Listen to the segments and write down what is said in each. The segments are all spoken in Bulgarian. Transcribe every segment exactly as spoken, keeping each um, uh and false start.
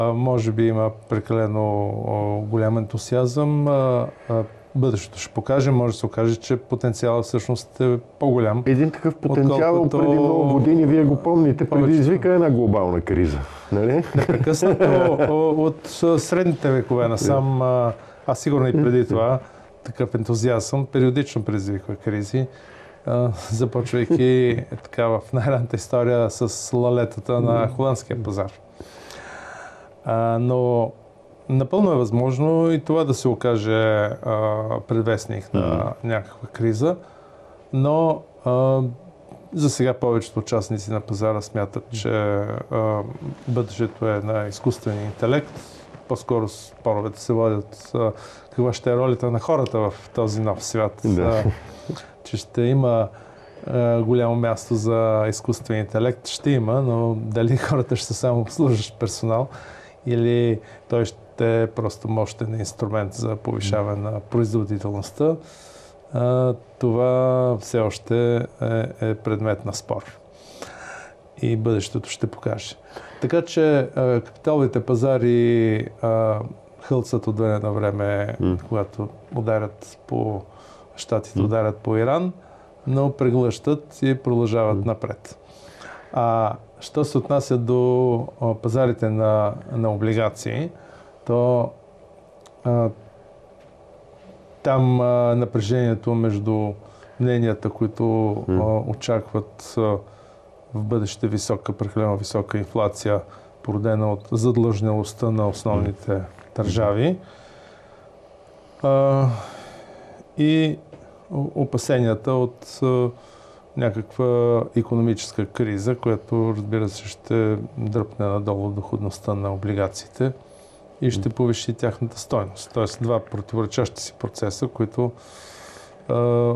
Може би има прекалено голям ентусиазъм. Бъдещето ще покаже, може да се окаже, че потенциалът всъщност е по-голям. Един такъв потенциал отколкото... преди много години, вие го помните, предизвика една глобална криза. Нали? Непрекъснато от средните векове насам, а сигурно и преди това, такъв ентузиазъм периодично предизвиква кризи, започвайки така в най-ранната история с лалетата на холандския пазар. Но напълно е възможно и това да се окаже а, предвестник на mm-hmm. някаква криза, но а, за сега повечето участници на пазара смятат, че а, бъдещето е на изкуствения интелект. По-скоро споровете се водят а, каква ще е ролята на хората в този нов свят. Yeah. А, че ще има а, голямо място за изкуствен интелект. Ще има, но дали хората ще са само обслужващ персонал или той ще е просто мощен инструмент за повишаване на производителността, а, това все още е, е предмет на спор. И бъдещето ще покаже. Така че а, капиталовите пазари а, хълцат от време на време, mm. когато ударят по щатите, mm. ударят по Иран, но преглъщат и продължават mm. напред. А що се отнася до а, пазарите на, на облигации, то а, там а, напрежението между мненията, които а, очакват а, в бъдеще висока, прекалено висока инфлация, породена от задлъжнялостта на основните държави, а, и опасенията от а, някаква икономическа криза, която, разбира се, ще дръпне надолу доходността на облигациите и ще повиши тяхната стойност. Тоест два противоречащи си процеса, които а,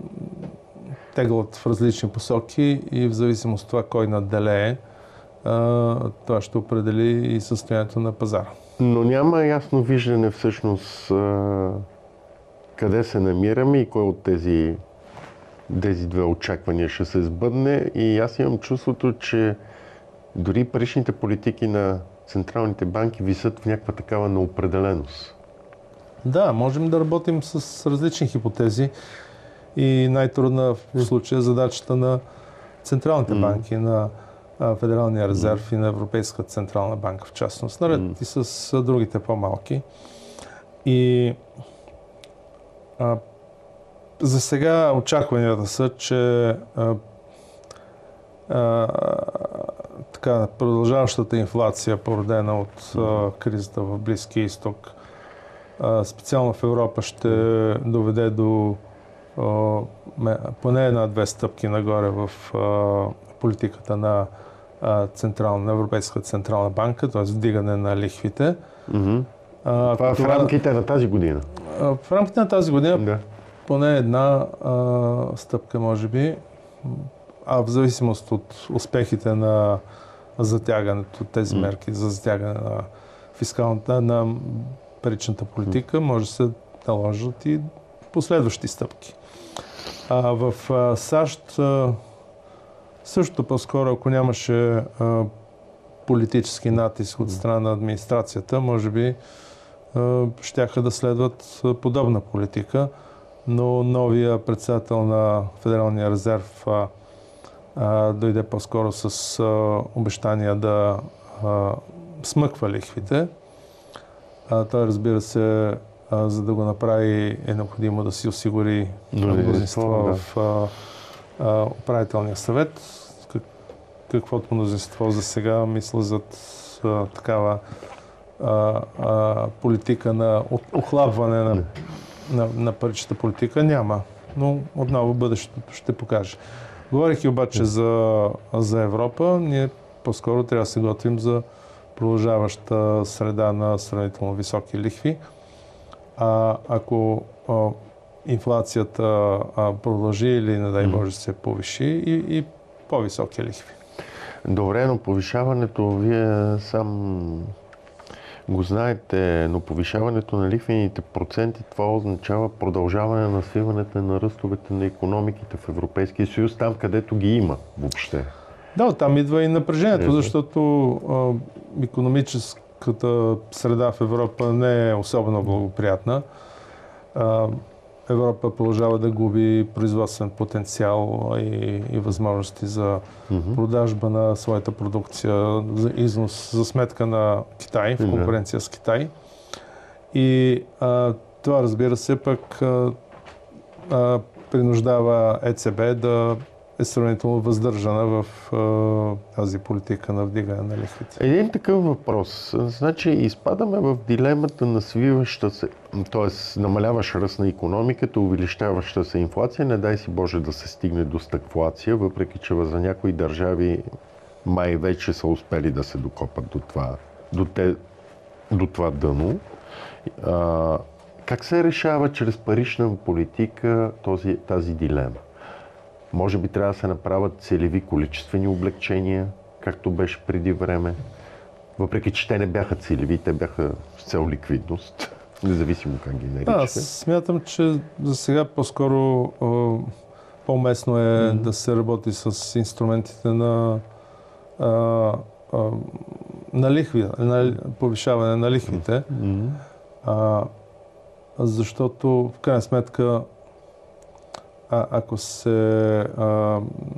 теглят в различни посоки и в зависимост от това кой надделее, а, това ще определи и състоянието на пазара. Но няма ясно виждане всъщност а, къде се намираме и кой от тези, тези две очаквания ще се сбъдне. И аз имам чувството, че дори паричните политики на централните банки висят в някаква такава неопределеност. Да, можем да работим с различни хипотези и най-трудна в случая задачата на централните mm. банки, на Федералния резерв mm. и на Европейската централна банка в частност, наред mm. и с другите по-малки. И а, за сега очакванията са, че а, а, така, продължаващата инфлация, породена от а, кризата в Близкия изток, а, специално в Европа, ще доведе до а, поне една-две стъпки нагоре в а, политиката на, а, централна, на Европейската централна банка, т.е. вдигане на лихвите. Mm-hmm. А, това, това в рамките на тази година? А, в рамките на тази година да. Поне една а, стъпка, може би. А в зависимост от успехите на затягането, тези мерки за затягане на фискалната, на паричната политика, може да се наложат и последващи стъпки. А в а, САЩ а, също по-скоро, ако нямаше а, политически натиск от страна на администрацията, може би а, щяха да следват подобна политика, но новия председател на Федералния резерв а, а, дойде по-скоро с а, обещания да а, смъква лихвите. А, той, разбира се, а, за да го направи, е необходимо да си осигури мнозинство да. в а, а, управителния съвет. Как, каквото мнозинство за сега мисля за а, такава а, а, политика на охлабване на, на, на паричната политика няма. Но отново бъдещето ще покаже. Говорих и обаче за, за Европа. Ние по-скоро трябва да се готвим за продължаваща среда на сравнително високи лихви. А ако а, инфлацията а, продължи или, не дай Боже, се повиши, и, и по-високи лихви. Добре, но повишаването, вие сам го знаете, но повишаването на лихвените проценти, това означава продължаване на свиването на ръстовете на икономиките в Европейския съюз, там където ги има въобще. Да, там идва и напрежението, защото а, икономическа економическата среда в Европа не е особено благоприятна. Европа продължава да губи производствен потенциал и, и възможности за mm-hmm. продажба на своята продукция, за износ за сметка на Китай, в конкуренция mm-hmm. с Китай. И а, това, разбира се, пък а, а, принуждава ЕЦБ да е сравнително въздържана в а, тази политика на вдигане на лихвите. Един такъв въпрос. Значи, изпадаме в дилемата на свиваща се, т.е. намаляващ ръст на икономиката, увеличаваща се инфлация, не дай си Боже да се стигне до стагфлация, въпреки че за някои държави май вече са успели да се докопат до това, до те, до това дъно. А, как се решава чрез парична политика този, тази дилема? Може би трябва да се направят целеви количествени облегчения, както беше преди време. Въпреки че те не бяха целеви, те бяха с цел ликвидност, независимо как ги наричаме. Да, аз смятам, че за сега по-скоро по-уместно е mm-hmm. да се работи с инструментите на, а, а, на лихви, на повишаване на лихвите. Mm-hmm. А, защото в крайна сметка А, ако се а,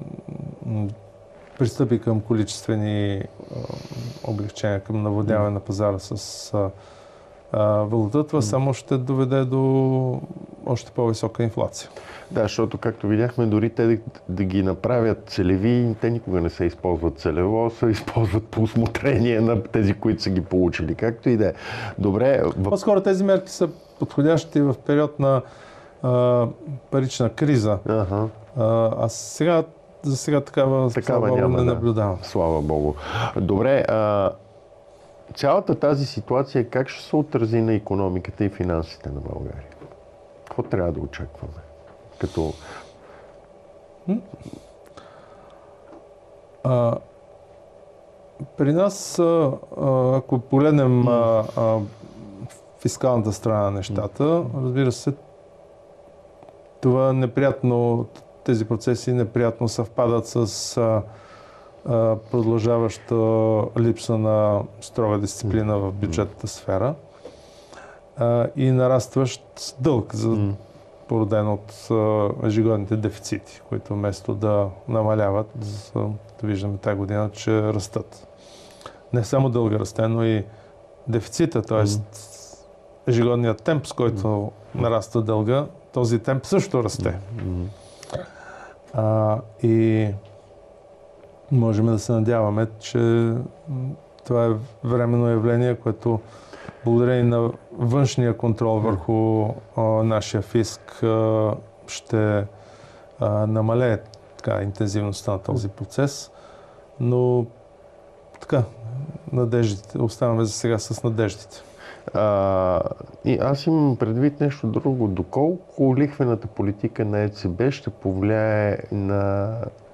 пристъпи към количествени а, облегчения, към наводняване на пазара с а, а, валута, това само ще доведе до още по-висока инфлация. Да, защото, както видяхме, дори те да, да ги направят целеви, те никога не се използват целево, се използват по усмотрение на тези, които са ги получили. Както и да е. Добре. В... По-скоро тези мерки са подходящи в период на Uh, парична криза. Uh-huh. Uh, а сега, за сега такава, такава слава няма, не наблюдавам. Да. Слава Богу. Добре, а, цялата тази ситуация как ще се отрази на икономиката и финансите на България? Какво трябва да очакваме? Като... Uh, при нас, uh, ако погледнем uh, uh, фискалната страна на нещата, uh, разбира се, това неприятно, тези процеси неприятно съвпадат с а, а, продължаваща липса на строга дисциплина в бюджетната сфера а, и нарастващ дълг, за, породен от а, ежегодните дефицити, които вместо да намаляват, за, да виждаме тази година, че растат. Не само дълга расте, но и дефицита, т.е. ежегодният темп, с който нараства дълга, този темп също расте. Mm-hmm. А, и можем да се надяваме, че това е временно явление, което благодарение на външния контрол върху а, нашия фиск а, ще а, намалее така, интензивността на този процес. Но така, надеждите, оставаме за сега с надеждите. А, и аз имам предвид нещо друго. Доколко лихвената политика на ЕЦБ ще повлияе на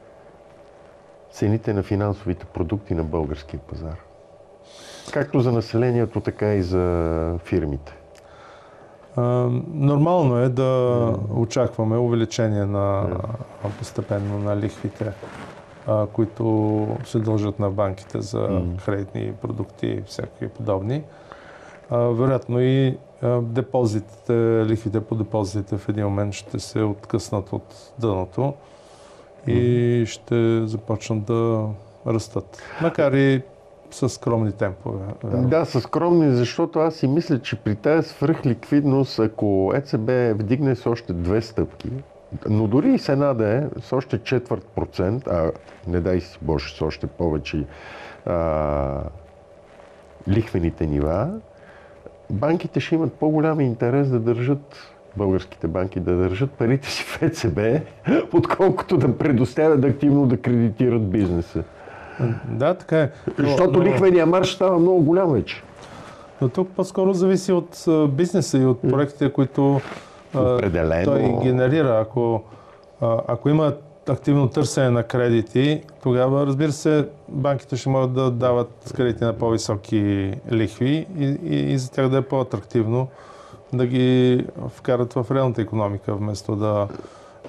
цените на финансовите продукти на българския пазар? Както за населението, така и за фирмите. А, нормално е да mm. очакваме увеличение на mm. постепенно на лихвите, а, които се дължат на банките за mm. кредитни продукти и всякакви подобни. Uh, вероятно и uh, депозитите, лихвите по депозитите в един момент ще се откъснат от дъното mm-hmm. и ще започнат да растат. Макар и с скромни темпове. Вероятно. Да, с скромни, защото аз си мисля, че при тази свръхликвидност, ако ЕЦБ вдигне с още две стъпки, но дори и с една да е, с още четвърт процент, а не дай си Боже, с още повече а, лихвените нива, банките ще имат по-голям интерес да държат, българските банки да държат парите си в ЕЦБ, отколкото да предоставят активно да кредитират бизнеса. Да, така е. Но, Защото но... лихвения марж става много голям вече. Но тук по-скоро зависи от бизнеса и от проектите, които Определено. той генерира. Ако, ако има активно търсене на кредити, тогава, разбира се, банките ще могат да дават кредити на по-високи лихви и, и, и за тях да е по-атрактивно да ги вкарат в реалната икономика, вместо да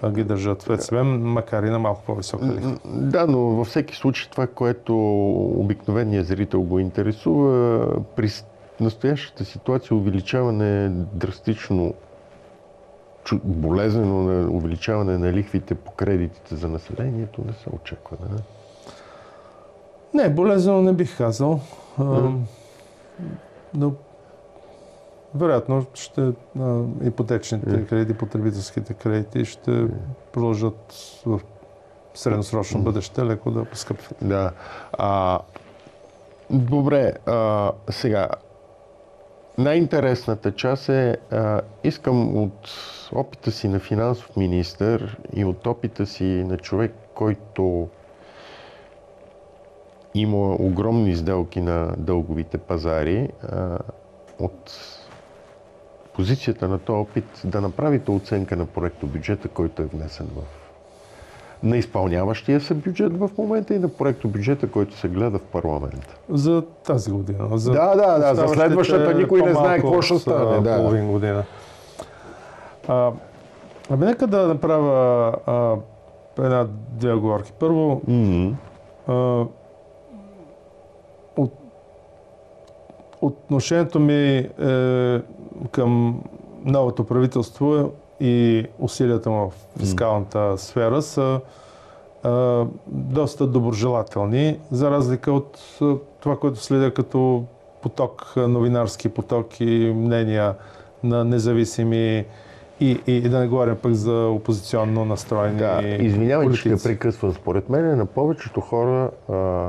ги държат в Е ЦБ, макар и на малко по-висока лихва. Да, но във всеки случай това, което обикновеният зрител го интересува, при настоящата ситуация увеличаване драстично, болезнено на увеличаване на лихвите по кредитите за населението не се очаква. Да? Не, болезнено не бих казал. Mm. Но вероятно ще а, ипотечните mm. кредити, потребителските кредити ще mm. продължат в средносрочно mm. бъдеще леко да поскъпват. Да. А, добре, а, сега най-интересната част е, а, искам от опита си на финансов министър и от опита си на човек, който има огромни сделки на дълговите пазари, а, от позицията на този опит да направите оценка на проектобюджета, който е внесен в на изпълняващия се бюджет в момента и на проектобюджета, който се гледа в парламента. За тази година. За да, да, да. За следващата никой не знае какво ще стане. Да. Половин година. А, аби нека да направя а, една-две оговорки. Първо, mm-hmm. а, от, отношението ми е, към новото правителство и усилията му в фискалната mm. сфера са а, доста доброжелателни, за разлика от а, това, което следя като поток, новинарски поток и мнения на независими и, и, и да не говорим пък за опозиционно настроени да, извинявай, че те прекъсвам. Според мен на повечето хора а,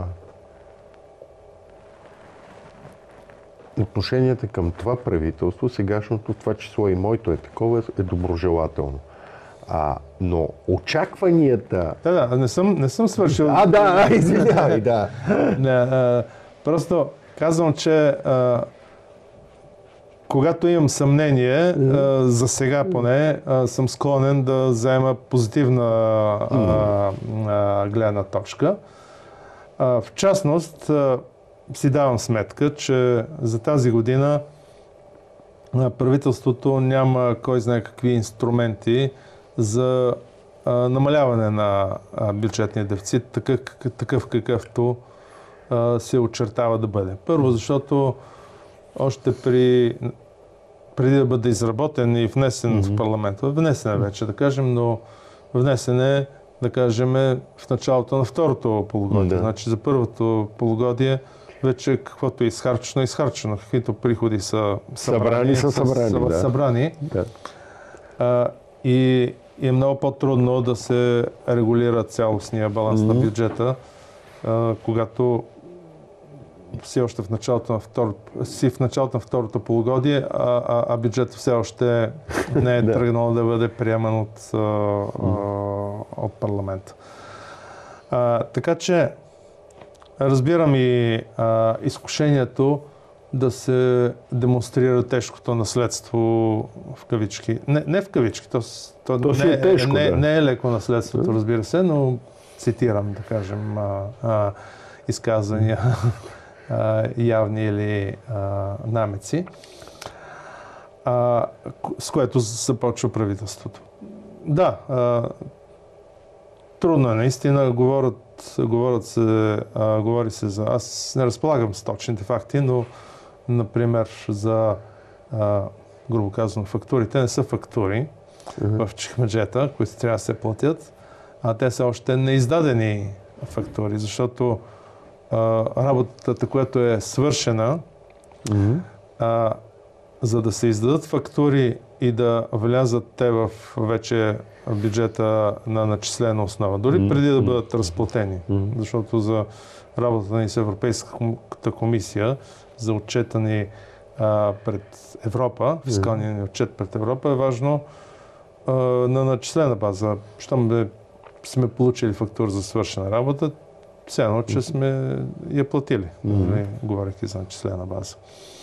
отношенията към това правителство, сегашното, това число и моето е такова, е доброжелателно. А, но очакванията... Да, да, не съм, не съм свършил... А, да, извинявай, да. Не, а, просто казвам, че а, когато имам съмнение, а, за сега поне, а, съм склонен да взема позитивна а, а, гледна точка. А, в частност, а, си давам сметка, че за тази година правителството няма кой знае какви инструменти за а, намаляване на а, бюджетния дефицит, такъв, такъв какъвто а, се очертава да бъде. Първо, защото още при, преди да бъде изработен и внесен mm-hmm. в парламента, внесен е вече, да кажем, но внесен е, да кажем, в началото на второто полугодие. Mm-hmm. Значи за първото полугодие вече каквото е изхарчено, изхарчено. Каквито приходи са събрани, събрани са събрани. Са, да. събрани. Да. А, и, и е много по-трудно да се регулира цялостния баланс mm-hmm. на бюджета, а, когато си още в началото на, втор... си в началото на второто полугодие, а, а, а бюджетът все още не е тръгнал да бъде приеман от, а, mm-hmm. а, от парламента. А, така че разбирам и а, изкушението да се демонстрира тежкото наследство в кавички. Не, не в кавички, то, то, то не, е тежко, не, да. не е леко наследството, разбира се, но цитирам, да кажем, а, а, изказания а, явни или а, намеци, а, с което започва правителството. Да, а, трудно е наистина, говорят, говорят се, а, говори се за... Аз не разполагам с точните факти, но, например, за, а, грубо казано, фактурите не са фактури uh-huh. в чекмеджета, които трябва да се платят, а те са още неиздадени фактури, защото а, работата, която е свършена, uh-huh. а, за да се издадат фактури и да влязат те в вече в бюджета на начислена основа, дори mm-hmm. преди да бъдат разплатени. Mm-hmm. Защото за работата ни с Европейската комисия, за отчета ни а, пред Европа, фискалния ни отчет пред Европа е важно а, на начислена база. Щом да сме получили фактура за свършена работа, все едно, че сме я платили, mm-hmm. говорейки за начислена база.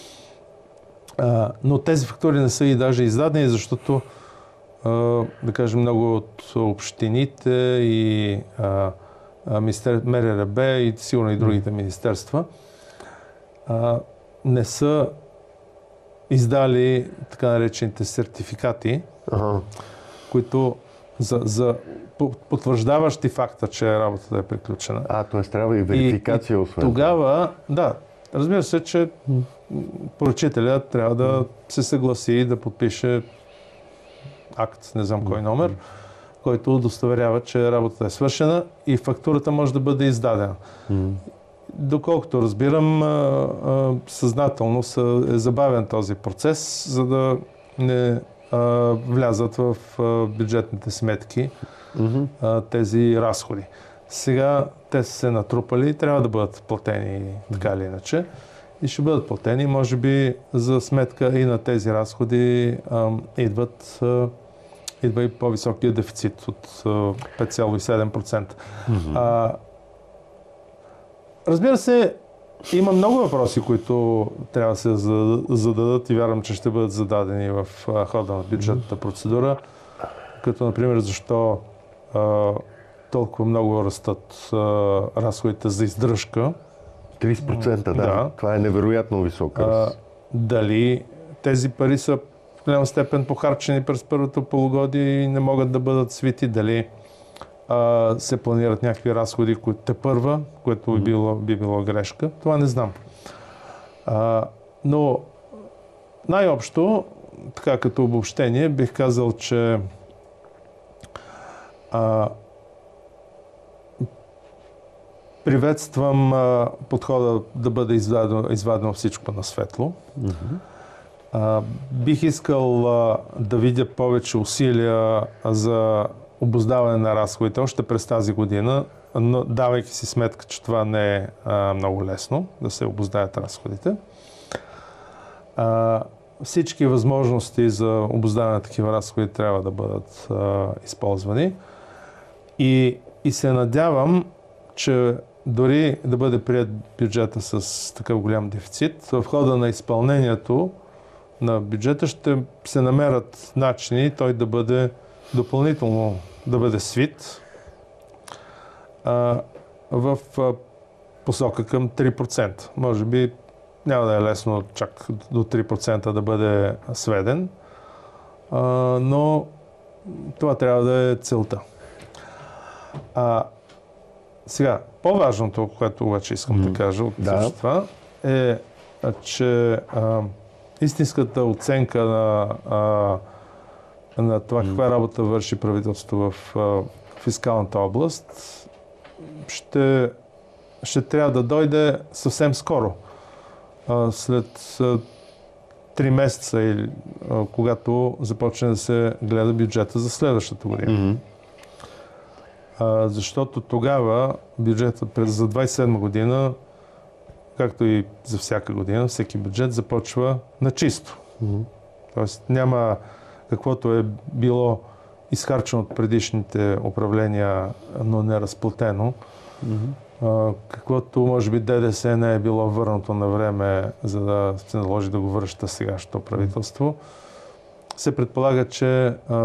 А, но тези фактури не са и даже издадени, защото Uh, да кажем, много от общините и uh, uh, М Р Р Б и сигурно и другите министерства uh, не са издали така наречените сертификати, uh-huh. които за, за потвърждаващи факта, че работата е приключена. А, т.е. трябва и верификация, и, и освен. Тогава, да, разбира се, че поръчителят трябва да се съгласи и да подпише акт, не знам кой номер, който удостоверява, че работата е свършена и фактурата може да бъде издадена. Mm. Доколкото разбирам, съзнателно е забавен този процес, за да не влязат в бюджетните сметки mm-hmm. тези разходи. Сега те са се натрупали и трябва да бъдат платени така или иначе. И ще бъдат платени, може би за сметка и на тези разходи идват идва и по-високия дефицит от пет цяло и седем процента. Mm-hmm. А, разбира се, има много въпроси, които трябва да се зададат и вярвам, че ще бъдат зададени в хода на бюджетната процедура, като например защо а, толкова много растат а, разходите за издръжка. трийсет процента, да. да. Това е невероятно висока. А, дали тези пари са в голяма степен похарчени през първото полугодие и не могат да бъдат свити, дали а, се планират някакви разходи, които те първа, което би било, би било грешка, това не знам. А, но най-общо, така като обобщение, бих казал, че а, приветствам а, подхода да бъде извадено, извадено всичко на светло. Mm-hmm. А, бих искал а, да видя повече усилия за обуздаване на разходите още през тази година, но давайки си сметка, че това не е а, много лесно да се обуздаят разходите. А, всички възможности за обуздаване на такива разходи трябва да бъдат а, използвани и, и се надявам, че дори да бъде прият бюджета с такъв голям дефицит, в хода на изпълнението на бюджета ще се намерят начини той да бъде допълнително да бъде свит а, в а, посока към три процента. Може би няма да е лесно чак до три процента да бъде сведен, а, но това трябва да е целта. А, сега, по-важното, което обаче искам mm. да кажа от да. всичко това, е, че а, истинската оценка на, а, на това каква mm. работа върши правителството в а, фискалната област ще, ще трябва да дойде съвсем скоро. А, след а, три месеца, или, а, когато започне да се гледа бюджета за следващата година. Mm-hmm. А, защото тогава бюджетът за двадесет и седма година, както и за всяка година, всеки бюджет започва на чисто. Mm-hmm. Тоест няма каквото е било изхарчено от предишните управления, но не разплатено. Mm-hmm. А, каквото може би ДДС не е било върнато на време, за да се наложи да го връща сегашното правителство. Се предполага, че а,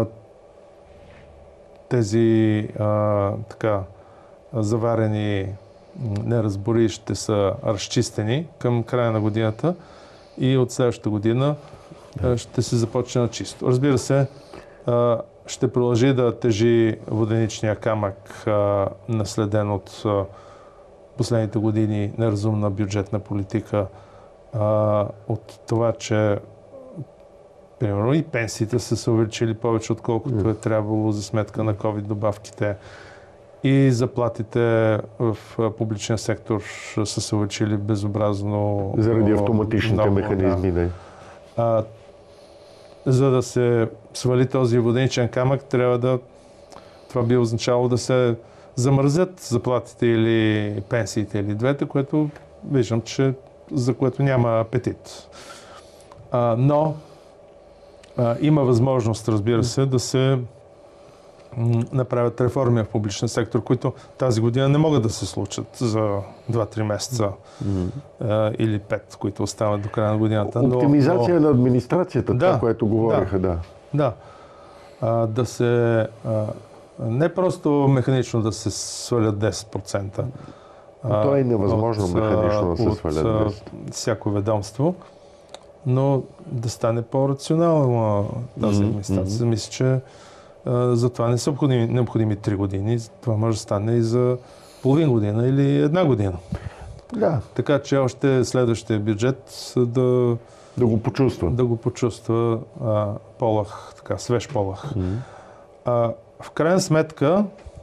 тези а, така заварени неразбори ще са разчистени към края на годината и от следващата година а, ще се започне на чисто. Разбира се, а, ще продължи да тежи воденичния камък, а, наследен от а, последните години неразумна бюджетна политика, а, от това, че примерно и пенсиите са се увеличили повече, отколкото е трябвало за сметка на ковид добавките. И заплатите в публичния сектор са се увеличили безобразно. Заради автоматичните много, механизми, да. А, за да се свали този воденичен камък, трябва да... Това би означало да се замръзят заплатите или пенсиите или двете, което виждам, че за което няма апетит. А, но а, има възможност, разбира се, да се м, направят реформи в публичния сектор, които тази година не могат да се случат за два-три месеца mm-hmm. а, или пет, които остават до края на годината. Оптимизация но, на администрацията, да, това, което говориха, да. Да, да. А, да се... А, не просто механично да се свалят десет процента. Но то е невъзможно от, механично да се от, свалят десет процента. Всяко ведомство, но да стане по-рационално тази администрация. Mm-hmm. Мисля, че затова не са необходими, необходими три години. Това може да стане и за половин година или една година. Да. Така че още следващия бюджет да, да го почувства. Да го почувства а, полах, така, свеж полах. Mm-hmm. А, в крайна сметка,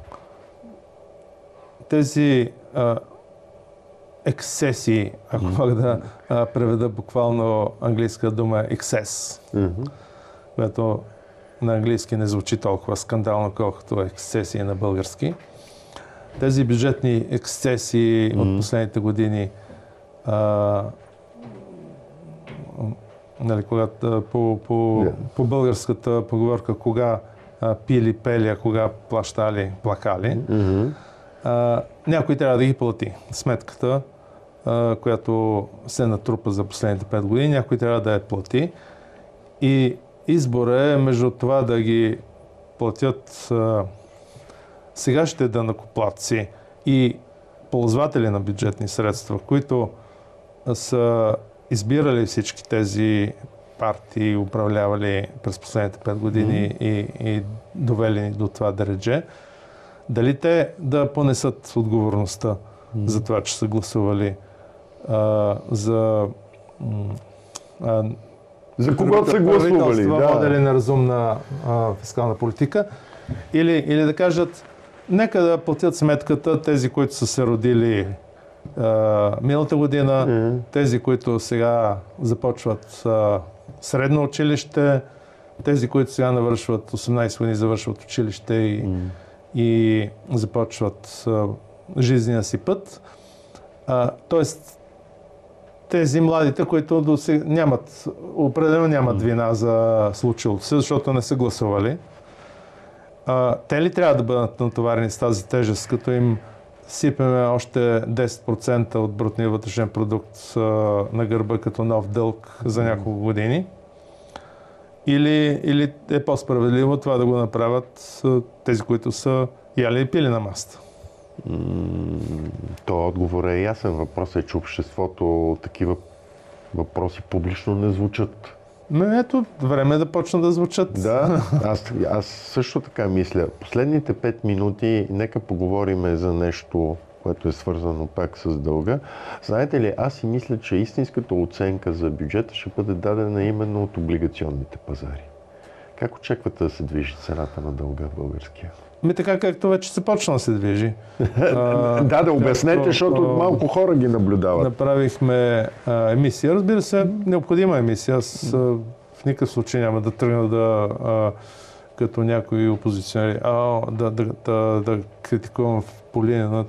тези а, ексесии, ако mm-hmm. мога да а, преведа буквално английска дума excess, mm-hmm. която на английски не звучи толкова скандално, колкото ексесии на български. Тези бюджетни ексцесии mm-hmm. от последните години, а, нали, когато, по, по, yeah. по българската поговорка, кога а, пили, пели, а кога плащали, плакали, mm-hmm. а, някой трябва да ги плати. Сметката, а, която се натрупа за последните пет години, някой трябва да я плати. И избора е между това да ги платят а, сегашните данъкоплатци и ползватели на бюджетни средства, които са избирали всички тези партии, управлявали през последните пет години mm-hmm. и, и довели ни до това дередже, дали те да понесат отговорността mm-hmm. за това, че са гласували а, за а, За кого са гласували? Да. Водели неразумна а, фискална политика. Или, или да кажат, нека да платят сметката тези, които са се родили а, миналата година, mm. тези, които сега започват а, средно училище, тези, които сега навършват осемнайсет години, завършват училище и, mm. и започват а, жизнения си път. А, тоест, тези младите, които до сега нямат, определено нямат вина за случилото се, защото не са гласували. А, те ли трябва да бъдат натоварени с тази тежест, като им сипеме още десет процента от брутния вътрешен продукт а, на гърба като нов дълг за няколко години? Или, или е по-справедливо това да го направят а, тези, които са яли и пили на масата? То отговор е ясен. Въпросът е, че обществото такива въпроси публично не звучат. Но ето, време е да почна да звучат. Да, аз, аз също така мисля. Последните пет минути нека поговорим за нещо, което е свързано пак с дълга. Знаете ли, аз си мисля, че истинската оценка за бюджета ще бъде дадена именно от облигационните пазари. Как очаквате да се движи цената на дълга в българския? Ми така, както вече започна да се движи. а, да, да обяснете, както, защото малко хора ги наблюдават. Направихме а, емисия. Разбира се, необходима емисия. Аз а, в никакъв случай няма да тръгна да, а, като някои опозиционери, а, да, да, да, да критикувам по линия на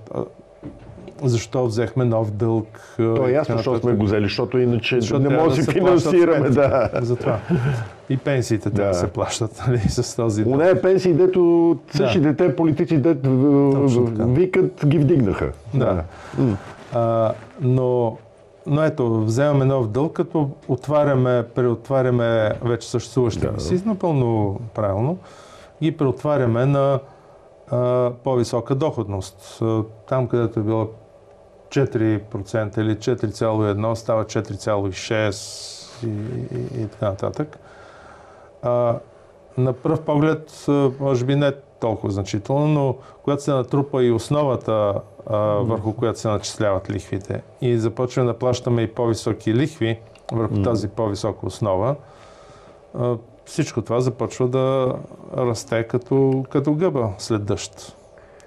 защо взехме нов дълг. То е ясно, защото сме го взели, защото иначе защото не може да се финансираме. Да. Затова. И пенсиите да. трябва да се плащат, нали, с този дълг. Не, пенсии, дето същите да. те политици, дето викат, ги вдигнаха. Да. да. А, но, но ето, вземаме нов дълг, като отваряме, преотваряме вече съществуващите мисии, да. напълно правилно, ги преотваряме на а, по-висока доходност. Там, където е било четири процента или четири цяло и едно, става четири цяло и шест и, и, и така нататък. А, на пръв поглед, може би не толкова значително, но когато се натрупа и основата, а, върху която се начисляват лихвите и започваме да плащаме и по-високи лихви върху mm. тази по-висока основа, а, всичко това започва да расте като, като гъба след дъжд.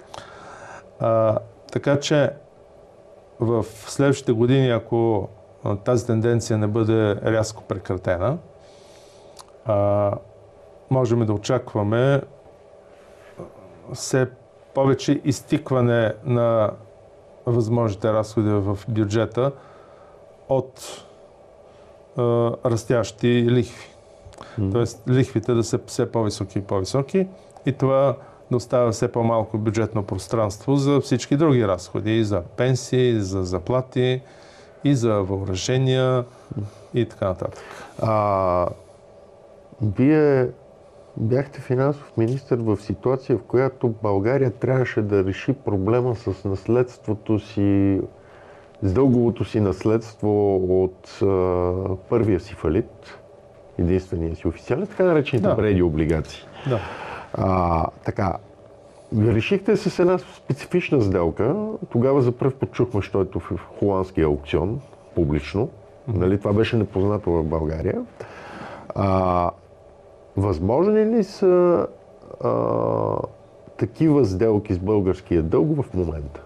А, така че в следващите години, ако тази тенденция не бъде рязко прекратена, а, можем да очакваме все повече изтикване на възможните разходи в бюджета от а, растящи лихви. Mm. Тоест лихвите да са все по-високи и по-високи и това да оставя все по-малко бюджетно пространство за всички други разходи, и за пенсии, за заплати, и за въоръжения и така нататък. А, вие бяхте финансов министър в ситуация, в която България трябваше да реши проблема с наследството си, с дълговото си наследство от а, първия си фалит, единствения си официален, така наречените да. преди облигации. Да. А, така, решихте с една специфична сделка. Тогава за първ път чухме, що ето в холандския аукцион, публично. Нали, това беше непознато в България. А, възможни ли са а, такива сделки с българския дълг в момента?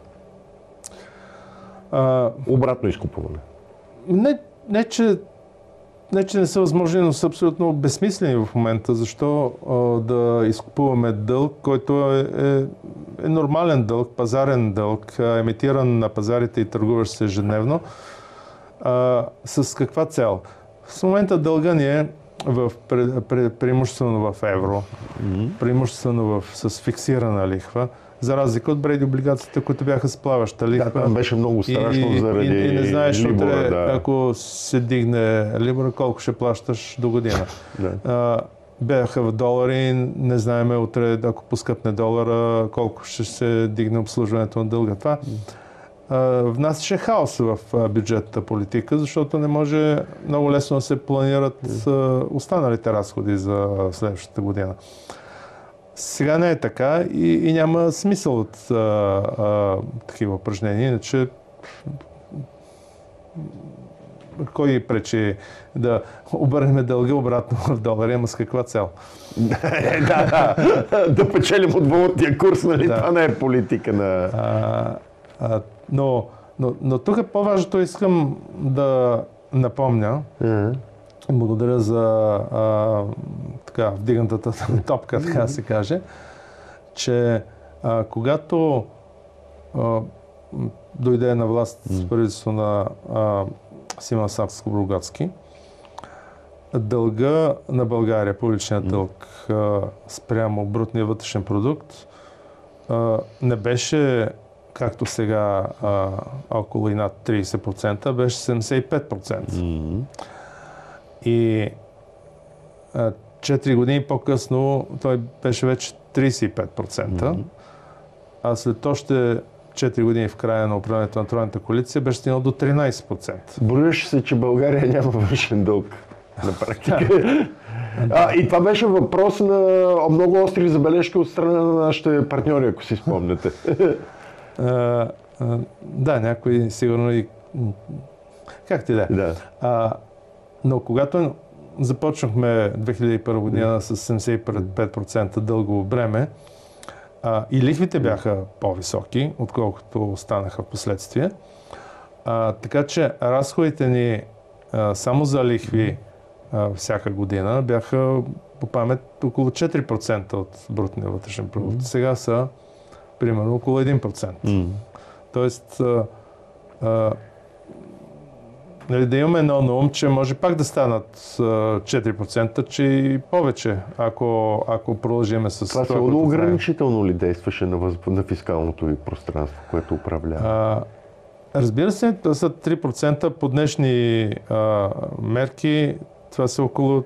А, Обратно изкупуване. Не, не, че, не, че не са възможни, но са абсолютно безсмислени в момента. Защо а, да изкупуваме дълг, който е, е, е нормален дълг, пазарен дълг, емитиран на пазарите и търгуващ се ежедневно. А, с каква цел? В момента дълга ни е в, пре, пре, преимуществено в евро, mm-hmm. преимуществено в, с фиксирана лихва, за разлика от преди облигациите, които бяха с плаваща лихва. Да, там беше много страшно и, заради и, и не знаеш либора, утре, да. ако се дигне либора, колко ще плащаш до година. Да. А, бяха в долари, не знаем утре, ако поскъпне долара, колко ще се дигне обслужването на дълга. Това внасяше хаос в бюджетната политика, защото не може много лесно да се планират останалите разходи за следващата година. Сега не е така и, и няма смисъл от а, а, такива упражнения, иначе кой пречи да обърнем дълга обратно в долари, ама с каква цел? да, да, да печелим от валутния курс, нали? Да. Това не е политика на... А, а, но, но, но тук е по-важното, искам да напомня, uh-huh. благодаря за а, така, вдигнатата топка, така да се каже, че а, когато а, дойде на власт с правителство на а, Симеон Сакскобургготски, дълга на България, публичният дълг а, спрямо брутния вътрешен продукт, а, не беше както сега а, около и над трийсет процента, беше седемдесет и пет процента. Mm-hmm. И а, четири години по-късно той беше вече трийсет и пет процента, mm-hmm. а след още четири години в края на управлението на Тройната коалиция беше стигнал до тринайсет процента. Броеше се, че България няма външен дълг на практика. А, и това беше въпрос на много остри забележки от страна на нашите партньори, ако си спомняте. А, а, да, някои сигурно и... Как ти да е? Да. А, но когато започнахме две хиляди и първа година с седемдесет и пет процента дългово бреме а, и лихвите бяха по-високи, отколкото останаха в последствие. А, така че разходите ни а, само за лихви а, всяка година бяха по памет около четири процента от брутния вътрешен продукт. Mm-hmm. Сега са примерно около един процент. Mm. Тоест, а, а, нали, да имаме едно на ум, че може пак да станат а, четири процента, че и повече, ако, ако продължиме с това. Това силно ограничително ли действаше на, въз... на фискалното ви пространство, което управлява? Разбира се, това са три процента по днешни а, мерки. Това са около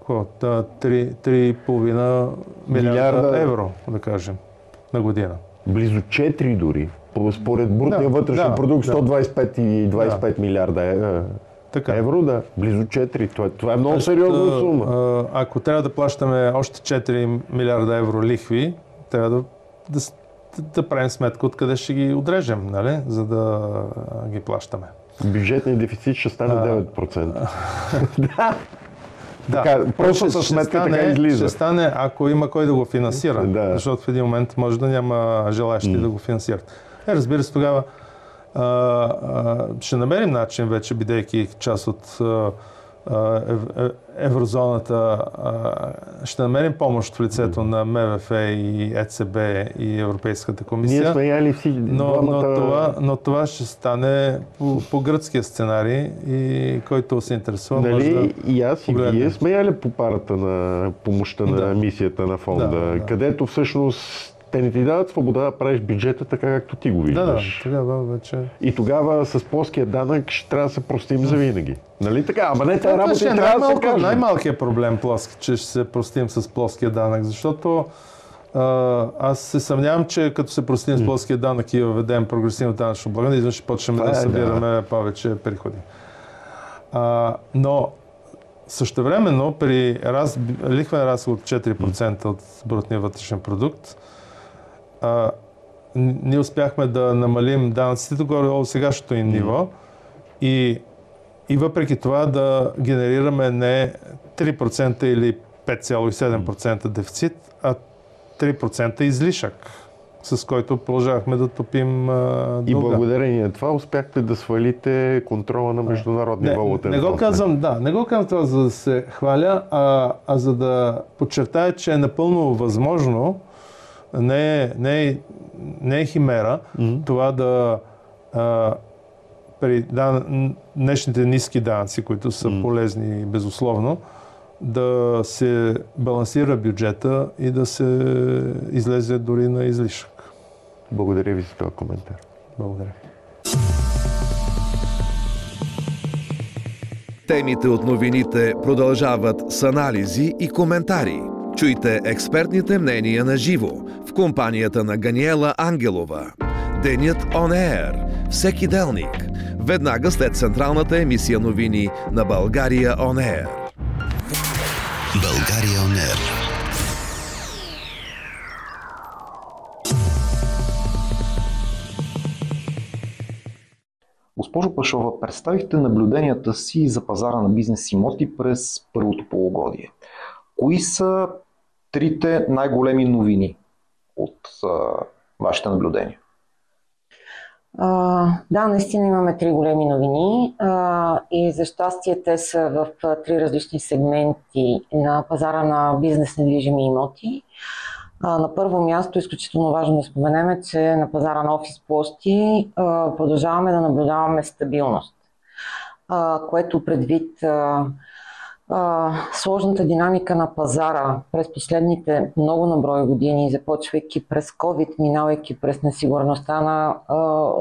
три цяло и пет милиарда, милиарда евро, да кажем, на година. Близо четири дори. Според брутния да, вътрешен да, продукт сто двайсет и пет и двайсет и пет да. Милиарда е, така. Евро, да. Близо четири. Това, това е много Тоест, сериозна сума. А, ако трябва да плащаме още четири милиарда евро лихви, трябва да, да, да правим сметка откъде ще ги отрежем, нали? За да ги плащаме. Бюджетният дефицит ще стане а, девет процента. Да. Да, така, простата сметка така излиза. Ще стане, ако има кой да го финансира, да. Защото в един момент може да няма желаящи mm. да го финансират. Е, разбира се, тогава а, а, ще намерим начин вече, бидейки част от а, а, еврозоната, а, ще намерим помощ в лицето mm. на МВФ и ЕЦБ и Европейската комисия. Ние сме яли всички но, двамата... но, това, но това ще стане по, по гръцкия сценарий и който се интересува, нали, може да и аз и вие сме яли по парата на помощта на да. Мисията на фонда, да, да. Където всъщност те не ти дават свобода да правиш бюджета така, както ти го виждаш. Да, да, тогава вече... И тогава с плоския данък ще трябва да се простим завинаги. Нали така? Ама не тази работа трябва най-малко, да се каже. Най-малкият проблем, плоски, че ще се простим с плоския данък, защото а, аз се съмнявам, че като се простим с плоския данък и въведем прогресивно данъчно облагане, изведнъж ще почнем да събираме да. повече приходи. А, но същевременно при раз, лихвен разход от четири процента от брутния вътрешен продукт, а, ние успяхме да намалим данъците до горе сегашното им ниво и, и въпреки това да генерираме не три процента или пет цяло и седем процента дефицит, а три процента излишък, с който продължавахме да топим а, дълга. И благодарение на това успяхте да свалите контрола на Международния валутен фонд. Не го казвам, да, не го казвам това за да се хваля, а, а за да подчертая, че е напълно възможно, не е, не е, не е химера, mm-hmm. това да а, при дан, днешните ниски данъци, които са mm-hmm. полезни безусловно, да се балансира бюджета и да се излезе дори на излишък. Благодаря ви за този коментар. Благодаря. Темите от новините продължават с анализи и коментари. Чуйте експертните мнения на живо в компанията на Ганиела Ангелова. Денят On Air. Всеки делник. Веднага след централната емисия новини на България On Air. България On Air. Госпожо Пашова, представихте наблюденията си за пазара на бизнес имоти през първото полугодие. Кои са трите най-големи новини от а, вашите наблюдения? А, да, наистина имаме три големи новини а, и за щастие те са в а, три различни сегменти на пазара на бизнес недвижими имоти. А, на първо място, изключително важно да споменем, че на пазара на офис площи а, продължаваме да наблюдаваме стабилност, а, което предвид а, а, сложната динамика на пазара през последните много наброй години, започвайки през COVID, минавайки през несигурността на а,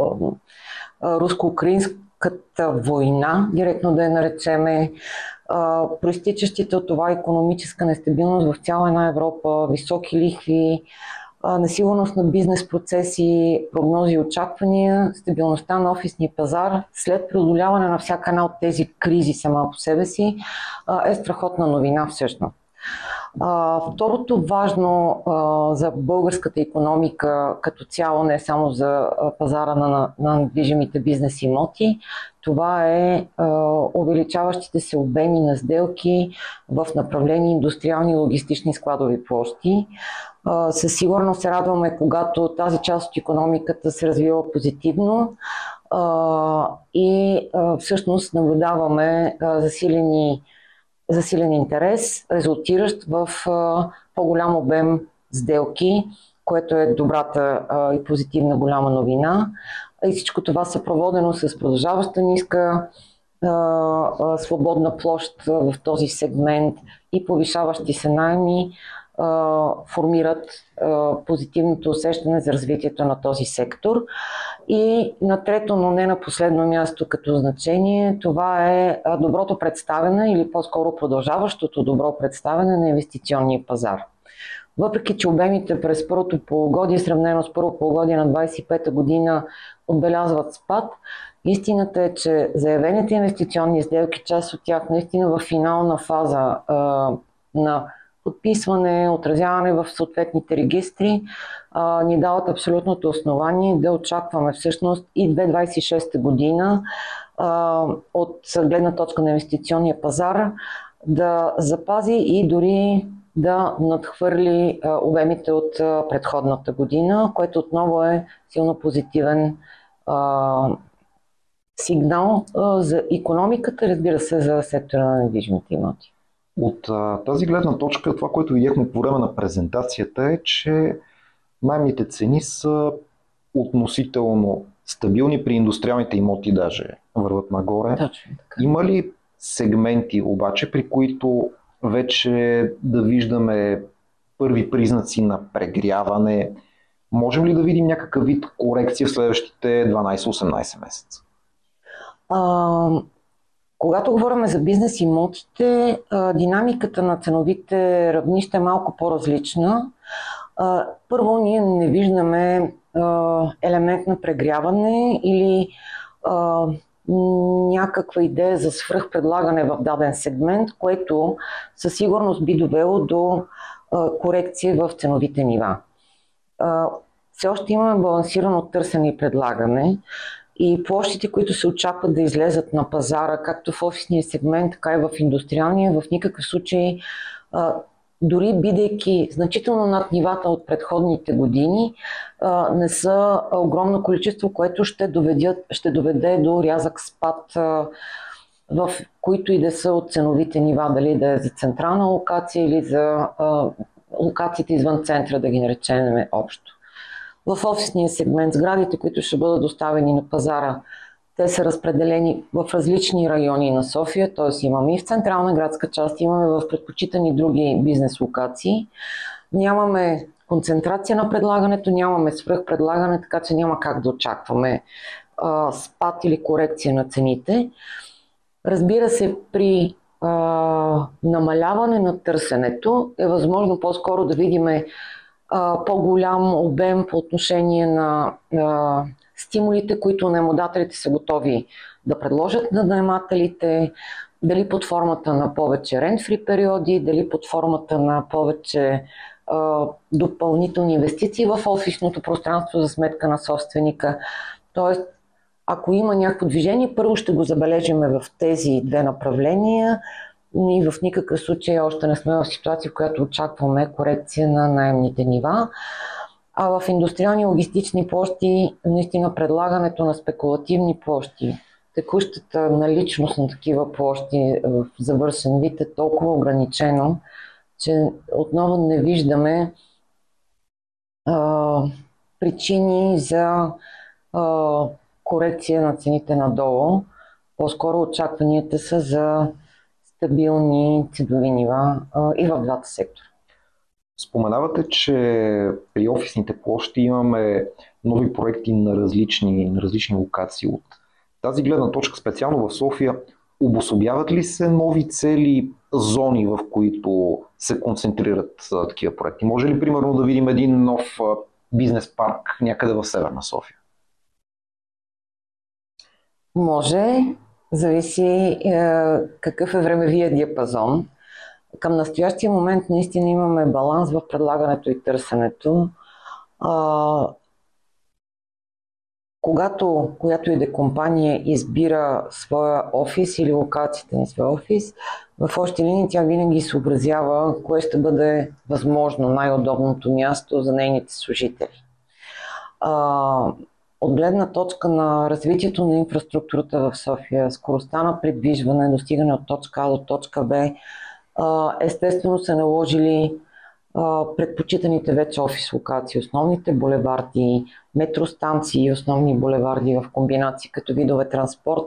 а, руско-украинската война, директно да я наречеме, а, проистичащите от това икономическа нестабилност в цяла една Европа, високи лихви, а, несигурност на бизнес процеси, прогнози и очаквания, стабилността на офисния пазар след преодоляване на всяка една от тези кризи сама по себе си а, е страхотна новина всъщност. А, второто важно а, за българската икономика като цяло, не само за а, пазара на, на, на недвижимите бизнес имоти, това е а, увеличаващите се обеми на сделки в направление индустриални и логистични складови площи. А, със сигурност се радваме, когато тази част от икономиката се развива позитивно а, и а, всъщност наблюдаваме а, засилени засилен интерес, резултиращ в а, по-голям обем сделки, което е добрата а, и позитивна голяма новина. И всичко това съпроводено с продължаваща ниска а, а, свободна площ в този сегмент и повишаващи се наеми а, формират а, позитивното усещане за развитието на този сектор. И на трето, но не на последно място като значение, това е доброто представяне или по-скоро продължаващото добро представяне на инвестиционния пазар. Въпреки че обемите през първото полугодие, сравнено с първо полугодие на двадесет и пета година, отбелязват спад, истината е, че заявените инвестиционни сделки, част от тях наистина в финална фаза а, на подписване, отразяване в съответните регистри, а, ни дават абсолютното основание да очакваме всъщност и две хиляди двадесет и шеста година а, от гледна точка на инвестиционния пазар да запази и дори да надхвърли а, обемите от а, предходната година, което отново е силно позитивен а, сигнал а, за икономиката, разбира се, за сектора на недвижимите имоти. От а, тази гледна точка, това, което видяхме по време на презентацията е, че наемните цени са относително стабилни, при индустриалните имоти даже върват нагоре. Точно така. Има ли сегменти обаче, при които вече да виждаме първи признаци на прегряване? Можем ли да видим някакъв вид корекция в следващите дванадесет-осемнадесет месеца? А... Когато говорим за бизнес имотите, динамиката на ценовите равнища е малко по-различна. Първо, ние не виждаме елемент на прегряване или някаква идея за свръхпредлагане в даден сегмент, което със сигурност би довело до а, корекция в ценовите нива. А, все още имаме балансирано търсене и предлагане и площите, които се очакват да излезат на пазара, както в офисния сегмент, така и в индустриалния, в никакъв случай, а, дори бидейки значително над нивата от предходните години, а, не са огромно количество, което ще, доведят, ще доведе до рязък спад, а, в които и да са от ценовите нива, дали да е за централна локация или за а, локациите извън центъра, да ги наречем общо. В офисния сегмент сградите, които ще бъдат доставени на пазара, те са разпределени в различни райони на София, т.е. имаме и в централна градска част, имаме в предпочитани други бизнес локации. Нямаме концентрация на предлагането, нямаме свръхпредлагане, така че няма как да очакваме а, спад или корекция на цените. Разбира се, при а, намаляване на търсенето е възможно по-скоро да видим а, по-голям обем по отношение на а, стимулите, които наемодателите са готови да предложат на наемателите, дали под формата на повече rent-free периоди, дали под формата на повече а, допълнителни инвестиции в офисното пространство за сметка на собственика. Тоест, ако има някакво движение, първо ще го забележиме в тези две направления и в никакъв случай още не сме в ситуация, в която очакваме корекция на наемните нива. А в индустриални логистични площи, наистина предлагането на спекулативни площи, текущата наличност на такива площи в завършен вид е толкова ограничено, че отново не виждаме а, причини за а, корекция на цените надолу. По-скоро очакванията са за стабилни ценови нива а, и в двата сектора. Споменавате, че при офисните площи имаме нови проекти на различни, на различни локации. От тази гледна точка, специално в София, обособяват ли се нови цели зони, в които се концентрират а, такива проекти? Може ли, примерно, да видим един нов а, бизнес парк някъде в Северна София? Може, зависи е, какъв е времевия диапазон. Към настоящия момент наистина имаме баланс в предлагането и търсенето. А, когато която и да компания избира своя офис или локацията на своя офис, в общи линии тя винаги съобразява кое ще бъде възможно най-удобното място за нейните служители. А, от гледна точка на развитието на инфраструктурата в София, скоростта на придвижване, достигане от точка А до точка Б, естествено са наложили предпочитаните вече офис локации, основните булеварди, метростанции, основни булеварди в комбинации като видове транспорт.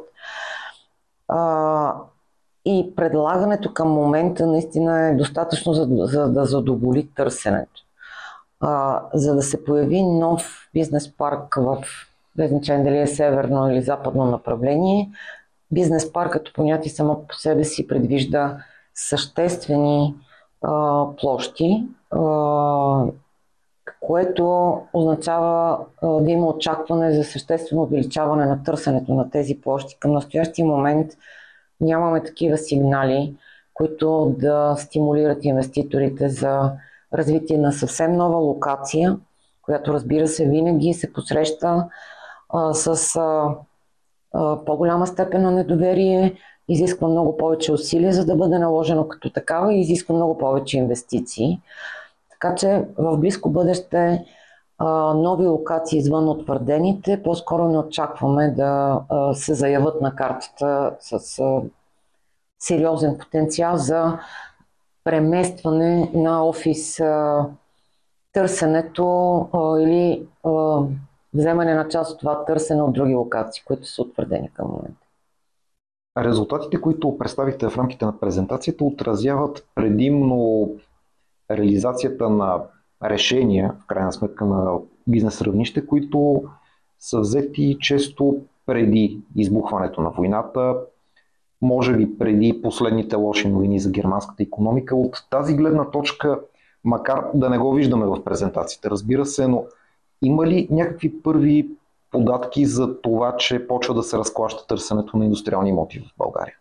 И предлагането към момента наистина е достатъчно за, за да задоволи търсенето. За да се появи нов бизнес парк в, без значение дали е северно или западно направление, бизнес парк като понятие само по себе си предвижда съществени а, площи, а, което означава а, да има очакване за съществено увеличаване на търсенето на тези площи. Към настоящия момент нямаме такива сигнали, които да стимулират инвеститорите за развитие на съвсем нова локация, която, разбира се, винаги се посреща а, с а, а, по-голяма степен на недоверие, изисква много повече усилия, за да бъде наложено като такава и изисква много повече инвестиции. Така че в близко бъдеще а, нови локации извън утвърдените по-скоро не очакваме да а, се заявят на картата с а, сериозен потенциал за преместване на офис а, търсенето а, или а, вземане на част от това търсене от други локации, които са утвърдени към момента. Резултатите, които представихте в рамките на презентацията, отразяват предимно реализацията на решения, в крайна сметка на бизнес равнище, които са взети често преди избухването на войната, може би преди последните лоши новини за германската икономика. От тази гледна точка, макар да не го виждаме в презентацията, разбира се, но има ли някакви първи податки за това, че почва да се разклаща търсенето на индустриални имоти в България?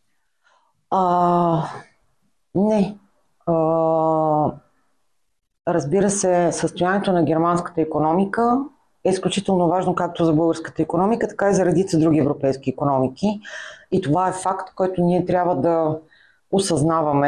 А, не. А, разбира се, състоянието на германската икономика е изключително важно както за българската икономика, така и за редица други европейски икономики. И това е факт, който ние трябва да осъзнаваме